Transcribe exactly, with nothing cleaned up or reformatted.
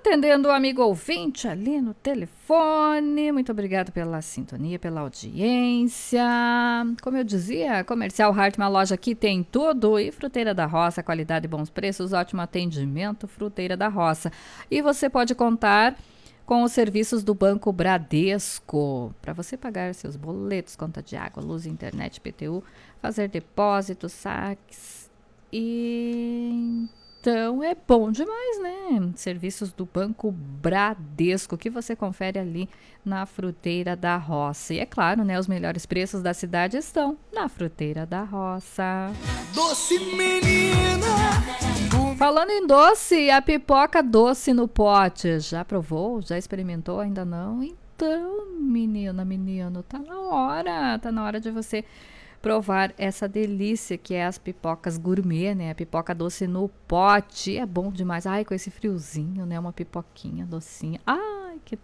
Atendendo o amigo ouvinte ali no telefone. Muito obrigado pela sintonia, pela audiência. Como eu dizia, Comercial Hartmann, a loja aqui tem tudo. E Fruteira da Roça, qualidade e bons preços, ótimo atendimento, Fruteira da Roça. E você pode contar com os serviços do Banco Bradesco, para você pagar seus boletos, conta de água, luz, internet, P T U, fazer depósitos, saques e... Então é bom demais, né? Serviços do Banco Bradesco, que você confere ali na Fruteira da Roça. E é claro, né? Os melhores preços da cidade estão na Fruteira da Roça. Doce menina! Falando em doce, a pipoca doce no pote. Já provou? Já experimentou? Ainda não? Então, menina, menino, tá na hora. Tá na hora de você provar essa delícia que é as pipocas gourmet, né? A pipoca doce no pote. É bom demais. Ai, com esse friozinho, né? Uma pipoquinha docinha. Ah!